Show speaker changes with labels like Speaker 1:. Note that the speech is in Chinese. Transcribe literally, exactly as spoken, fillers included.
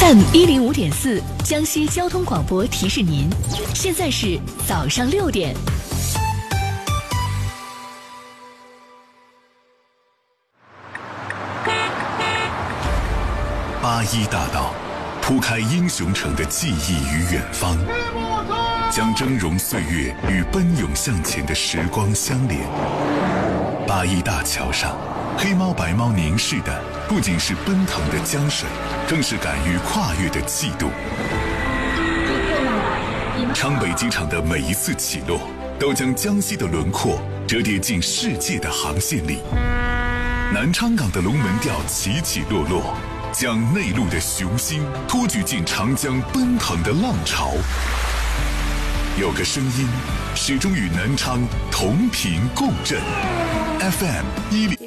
Speaker 1: F M 一零五点四，江西交通广播提示您，现在是早上六点。
Speaker 2: 八一大道铺开英雄城的记忆与远方，将峥嵘岁月与奔涌向前的时光相连。八一大桥上，黑猫白猫凝视的不仅是奔腾的江水，更是敢于跨越的气度。昌北机场的每一次起落，都将江西的轮廓折叠进世界的航线里。南昌港的龙门吊起起落落，将内陆的雄心托举进长江奔腾的浪潮。有个声音始终与南昌同频共振 ，F M 一零。